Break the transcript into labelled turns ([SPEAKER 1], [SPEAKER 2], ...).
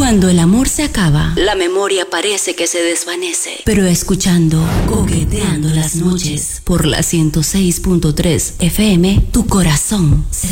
[SPEAKER 1] Cuando el amor se acaba, la memoria parece que se desvanece. Pero escuchando Coqueteando las noches por la 106.3 FM, tu corazón se